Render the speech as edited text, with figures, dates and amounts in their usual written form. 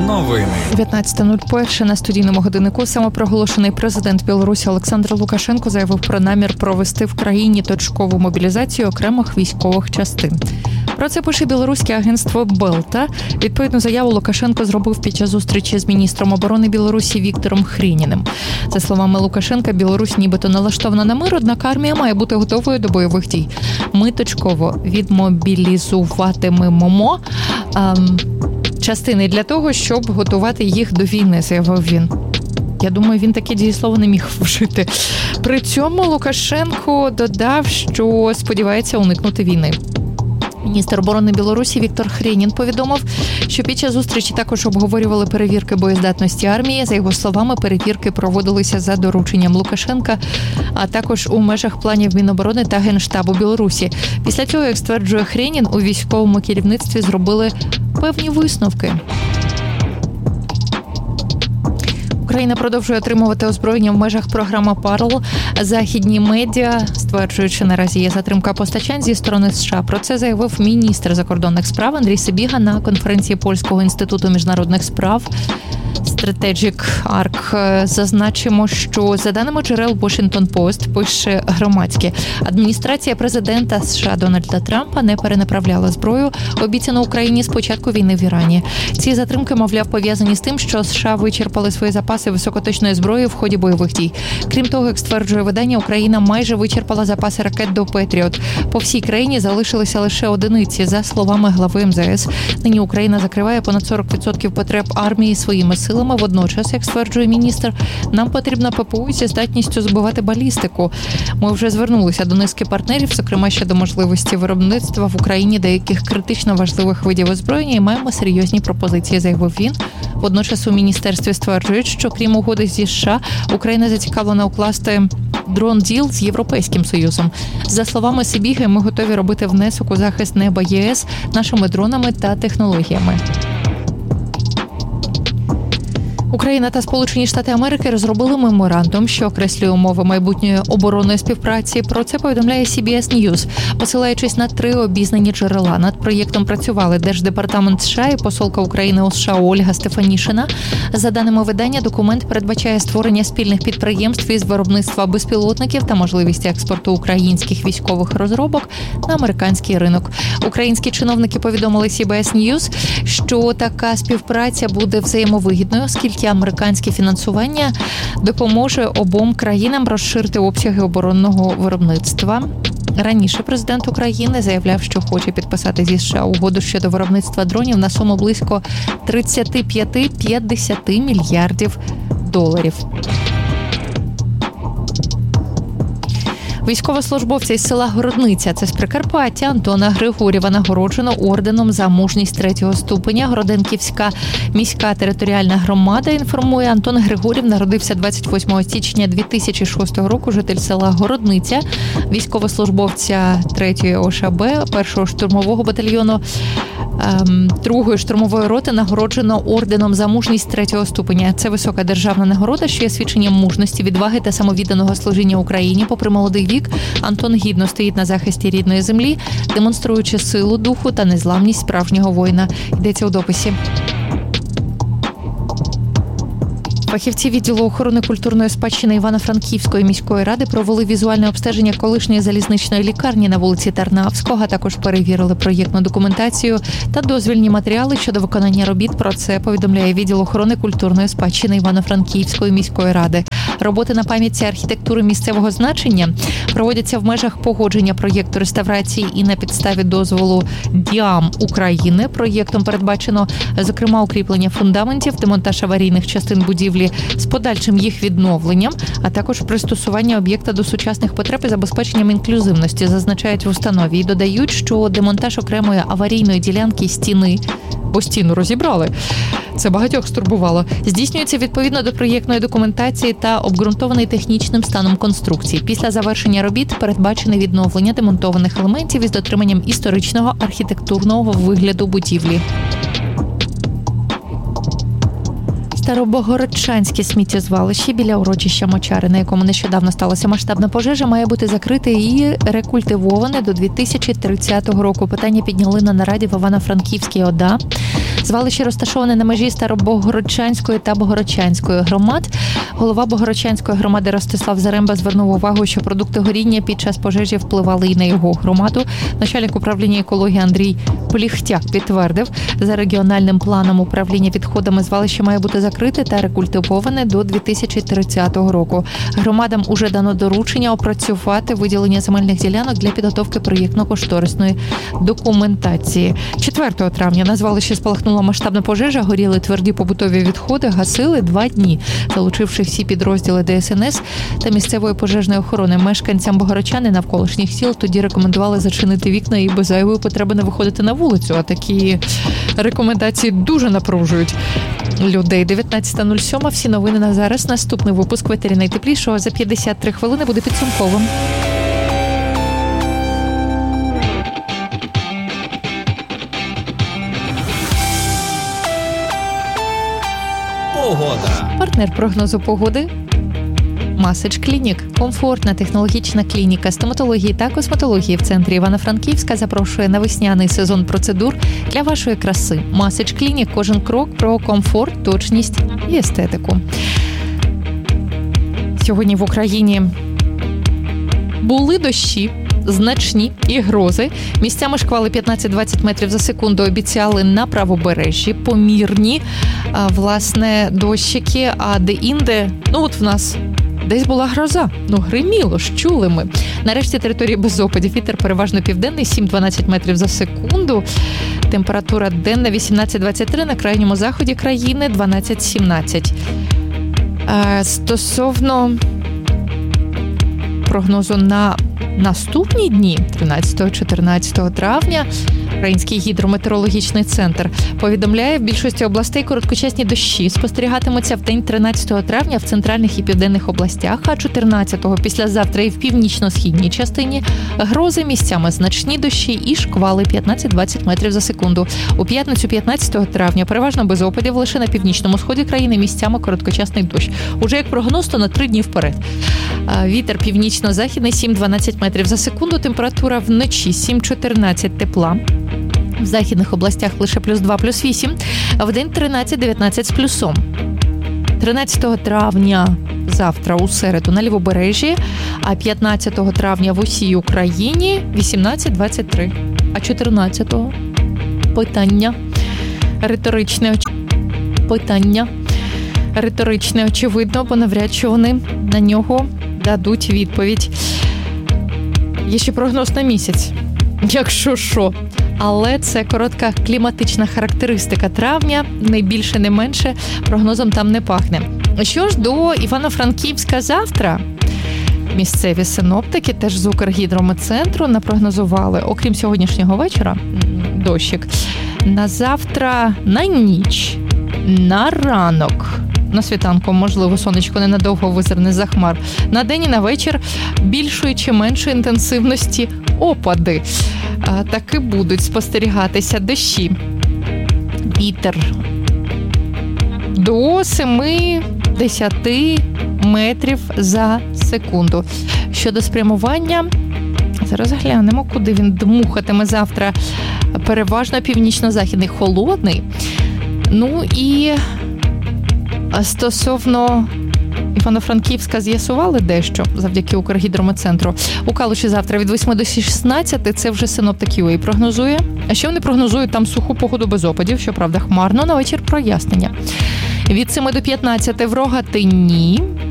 Новини. 19:01 на студійному годиннику самопроголошений президент Білорусі Олександр Лукашенко заявив про намір провести в країні точкову мобілізацію окремих військових частин. Про це пише білоруське агентство «Белта». Відповідну заяву Лукашенко зробив під час зустрічі з міністром оборони Білорусі Віктором Хрініним. За словами Лукашенка, Білорусь нібито налаштована на мир, однак армія має бути готовою до бойових дій. Ми точково відмобілізуватимемо частини для того, щоб готувати їх до війни, заявив він. Я думаю, він таке дієслово не міг вжити. При цьому Лукашенко додав, що сподівається уникнути війни. Міністр оборони Білорусі Віктор Хрінін повідомив, що під час зустрічі також обговорювали перевірки боєздатності армії. За його словами, перевірки проводилися за дорученням Лукашенка, а також у межах планів Міноборони та Генштабу Білорусі. Після цього, як стверджує Хрінін, у військовому керівництві зробили певні висновки. Україна продовжує отримувати озброєння в межах програми «Парл». Західні медіа стверджують, що наразі є затримка постачань зі сторони США. Про це заявив міністр закордонних справ Андрій Сибіга на конференції Польського інституту міжнародних справ Strategic Arc. Зазначимо, що за даними джерел Washington Post, пише громадське, адміністрація президента США Дональда Трампа не перенаправляла зброю, обіцяну Україні з початку війни в Ірані. Ці затримки, мовляв, пов'язані з тим, що США вичерпали свої запаси високоточної зброї в ході бойових дій. Крім того, як стверджує видання, Україна майже вичерпала запаси ракет до «Петріот». По всій країні залишилися лише одиниці. За словами глави МЗС, нині Україна закриває понад 40% потреб армії своїми силами. Водночас, як стверджує міністр, нам потрібна ППУ зі здатністю збивати балістику. Ми вже звернулися до низки партнерів, зокрема щодо можливості виробництва в Україні деяких критично важливих видів озброєння і маємо серйозні пропозиції, заявив він. Водночас у міністерстві стверджують, що крім угоди зі США, Україна зацікавлена укласти дрон-діл з Європейським Союзом. За словами Сибіги, ми готові робити внесок у захист неба ЄС нашими дронами та технологіями. Україна та Сполучені Штати Америки розробили меморандум, що окреслює умови майбутньої оборонної співпраці. Про це повідомляє CBS News. Посилаючись на 3 обізнані джерела, над проєктом працювали Держдепартамент США і посолка України у США Ольга Стефанішина. За даними видання, документ передбачає створення спільних підприємств із виробництва безпілотників та можливість експорту українських військових розробок на американський ринок. Українські чиновники повідомили CBS News, що така співпраця буде взаємовигідною, оскільки американське фінансування допоможе обом країнам розширити обсяги оборонного виробництва. Раніше президент України заявляв, що хоче підписати зі США угоду щодо виробництва дронів на суму близько 35-50 мільярдів доларів. Військовослужбовця із села Городниця, це з Прикарпаття, Антона Григорєва нагороджено орденом за мужність 3-го ступеня. Гроденківська міська територіальна громада інформує, Антон Григорєв народився 28 січня 2006 року, житель села Городниця, військовослужбовця 3-ї ОШБ, 1-го штурмового батальйону, 2-ї штурмової роти нагороджено орденом за мужність 3-го ступеня. Це висока державна нагорода, що є свідченням мужності, відваги та самовідданого служіння Україні. Попри молодий вік, Антон гідно стоїть на захисті рідної землі, демонструючи силу духу та незламність справжнього воїна. Йдеться у дописі. Фахівці відділу охорони культурної спадщини Івано-Франківської міської ради провели візуальне обстеження колишньої залізничної лікарні на вулиці Тарнавського, а також перевірили проєктну документацію та дозвільні матеріали щодо виконання робіт. Про це повідомляє відділ охорони культурної спадщини Івано-Франківської міської ради. Роботи на пам'ятці архітектури місцевого значення проводяться в межах погодження проєкту реставрації і на підставі дозволу ДІАМ України. Проєктом передбачено, зокрема, укріплення фундаментів, демонтаж аварійних частин будівлі з подальшим їх відновленням, а також пристосування об'єкта до сучасних потреб і забезпеченням інклюзивності, зазначають в установі. І додають, що демонтаж окремої аварійної ділянки стіни, бо стіну розібрали, це багатьох стурбувало, здійснюється відповідно до проєктної документації та обґрунтований технічним станом конструкції. Після завершення робіт передбачене відновлення демонтованих елементів із дотриманням історичного архітектурного вигляду будівлі. Старобогородчанське сміттєзвалище біля урочища Мочари, на якому нещодавно сталася масштабна пожежа, має бути закрите і рекультивоване до 2030 року. Питання підняли на нараді в Івано-Франківській ОДА. Звалище розташоване на межі Старобогородчанської та Богородчанської громад. Голова Богородчанської громади Ростислав Заремба звернув увагу, що продукти горіння під час пожежі впливали і на його громаду. Начальник управління екології Андрій Поліхтяк підтвердив, за регіональним планом управління відходами звалище має бути закрите та рекультивоване до 2030 року. Громадам уже дано доручення опрацювати виділення земельних ділянок для підготовки проєктно-кошторисної документації. 4 травня на звалищі спалахнула масштабна пожежа, горіли тверді побутові відходи, гасили 2 дні, залучивши всі підрозділи ДСНС та місцевої пожежної охорони. Мешканцям Богородчан і навколишніх сіл тоді рекомендували зачинити вікна і без зайвої потреби не виходити на вулицю, а такі рекомендації дуже напружують людей. 19:07. Всі новини на зараз. Наступний випуск «Ветері найтеплішого» за 53 хвилини буде підсумковим. Погода. Партнер прогнозу погоди Масич Клінік. Комфортна технологічна клініка стоматології та косметології в центрі Івано-Франківська запрошує на весняний сезон процедур для вашої краси. Масич Клінік. Кожен крок про комфорт, точність і естетику. Сьогодні в Україні були дощі, значні і грози. Місцями шквали 15-20 метрів за секунду обіцяли на правобережжі, помірні, власне, дощики, а де-інде, от в нас десь була гроза. Гриміло ж, чули ми. Нарешті території без опадів. Вітер переважно південний, 7-12 метрів за секунду. Температура денна 18-23, на крайньому заході країни 12-17. Стосовно прогнозу на наступні дні, 13-14 травня, Український гідрометеорологічний центр повідомляє, в більшості областей короткочасні дощі спостерігатимуться в день 13 травня в центральних і південних областях, а 14-го післязавтра і в північно-східній частині грози, місцями значні дощі і шквали 15-20 метрів за секунду. У п'ятницю 15 травня переважно без опадів, лише на північному сході країни місцями короткочасний дощ. Уже як прогноз, то на 3 дні вперед. Вітер північно-західний 7-12 метрів за секунду, температура вночі 7-14 тепла. В західних областях лише +2, +8, а в день 13-19 з плюсом. 13 травня завтра у середу на Лівобережжі, а 15 травня в усій Україні 18-23. А 14-го питання риторичне, очевидно, бо навряд чи вони на нього дадуть відповідь. Є ще прогноз на місяць, якщо що. Але це коротка кліматична характеристика травня, не більше, не менше, прогнозом там не пахне. Що ж до Івано-Франківська завтра? Місцеві синоптики теж з Укргідрометцентру напрогнозували, окрім сьогоднішнього вечора, дощик, на завтра на ніч, на ранок, на світанку, можливо, сонечко ненадовго визирне за хмар, на день і на вечір більшої чи меншої інтенсивності опади. Таки будуть спостерігатися дощі. Вітер до 7-10 метрів за секунду. Щодо спрямування, зараз глянемо, куди він дмухатиме завтра. Переважно північно-західний, холодний. І стосовно Івано-Франківська з'ясували дещо завдяки Укргідрометцентру. У Калуші завтра від 8 до 16, це вже синоптик UA прогнозує. А ще вони прогнозують там суху погоду без опадів, щоправда хмарно, на вечір прояснення. Від 7 до 15 в Рогатині